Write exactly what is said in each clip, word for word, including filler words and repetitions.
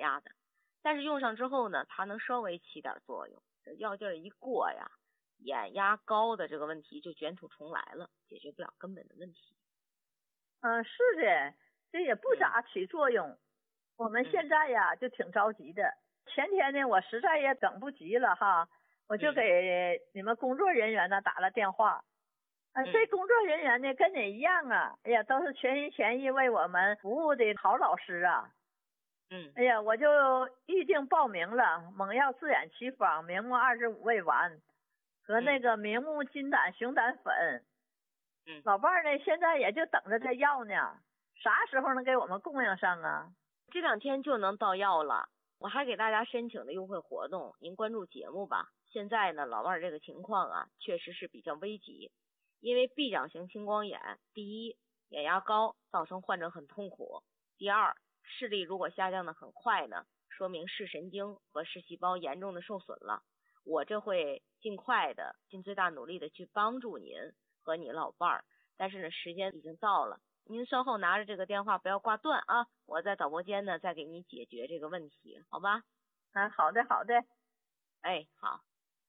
压的，但是用上之后呢，它能稍微起点作用。这药劲儿一过呀，眼压高的这个问题就卷土重来了，解决不了根本的问题。 嗯，是的，这也不咋起作用。我们现在呀就挺着急的。前天呢，我实在也等不及了哈，我就给你们工作人员呢打了电话。呃，这工作人员呢跟你一样啊，哎呀，都是全心全意为我们服务的好老师啊。 嗯， 哎呀，我就预定报名了，猛药自眼奇方明目二十五味丸和那个明目金胆熊胆粉。 嗯， 老伴儿呢现在也就等着这药呢，啥时候能给我们供应上啊？ 这两天就能到药了。我还给大家申请的优惠活动，您关注节目吧。现在呢，老伴儿这个情况啊，确实是比较危急，因为臂掌型青光眼，第一，眼压高，造成患者很痛苦；第二，视力如果下降的很快呢，说明视神经和视细胞严重的受损了。我这会尽快的、尽最大努力的去帮助您和你老伴儿，但是呢，时间已经到了。您稍后拿着这个电话不要挂断啊，我在导播间呢再给你解决这个问题，好吧？ 啊，好的好的。 哎，好。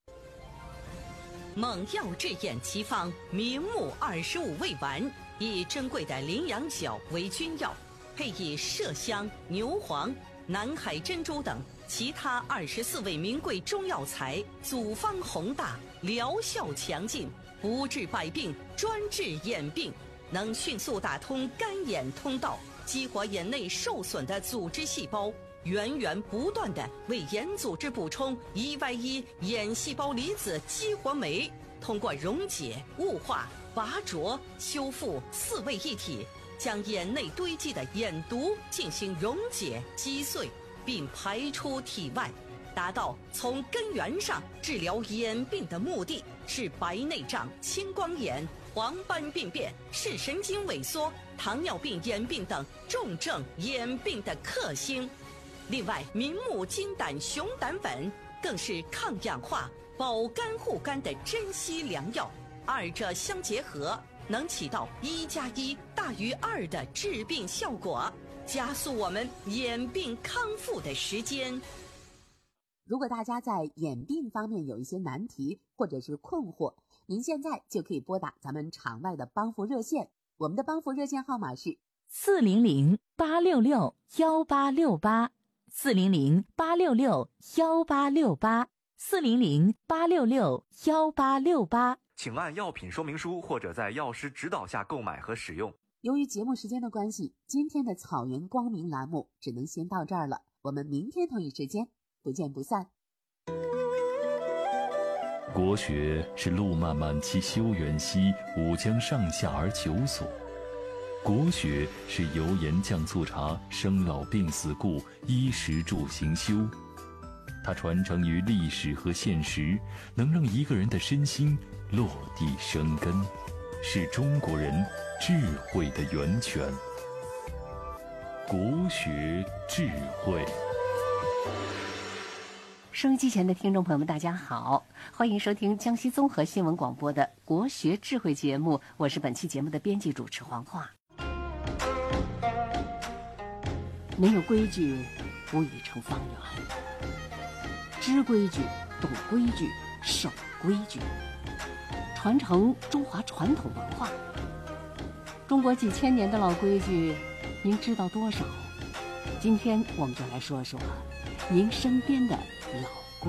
猛药治眼奇方明目二十五味丸，以珍贵的羚羊角为君药，配以麝香、牛黄、南海珍珠等其他二十四味名贵中药材，组方宏大，疗效强劲，不治百病，专治眼病。能迅速打通干眼通道，激活眼内受损的组织细胞，源源不断地为眼组织补充 E Y 一 眼细胞离子激活酶，通过溶解、雾化、拔灼、修复四位一体，将眼内堆积的眼毒进行溶解击碎，并排出体外，达到从根源上治疗眼病的目的，是白内障、青光眼、黄斑病变、视神经萎缩、糖尿病眼病等重症眼病的克星。另外，明目金胆熊胆粉更是抗氧化、保肝护肝的珍稀良药，二者相结合，能起到一加一大于二的治病效果，加速我们眼病康复的时间。 如果大家在眼病方面有一些难题或者是困惑，您现在就可以拨打咱们场外的帮扶热线，我们的帮扶热线号码是四零零八六六幺八六八，四零零八六六幺八六八，四零零八六六幺八六八。 请按药品说明书或者在药师指导下购买和使用。 由于节目时间的关系，今天的草原光明栏目只能先到这儿了，我们明天同一时间不见不散。 国学是路漫漫其修远兮，吾将上下而求索。国学是油盐酱醋茶，生老病死故，衣食住行修。它传承于历史和现实，能让一个人的身心落地生根，是中国人智慧的源泉。国学智慧。 收音机前的听众朋友们大家好，欢迎收听江西综合新闻广播的国学智慧节目，我是本期节目的编辑主持黄华。没有规矩不已成方圆，知规矩、懂规矩、守规矩，传承中华传统文化。中国几千年的老规矩，您知道多少？今天我们就来说说您身边的老